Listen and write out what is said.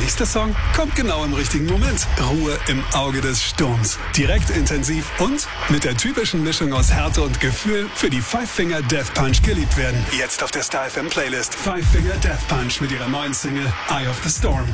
nächste Song kommt genau im richtigen Moment. Ruhe im Auge des Sturms. Direkt intensiv und mit der typischen Mischung aus Härte und Gefühl für die Five Finger Death Punch geliebt werden. Jetzt auf der Star FM Playlist. Five Finger Death Punch mit ihrer neuen Single Eye of the Storm.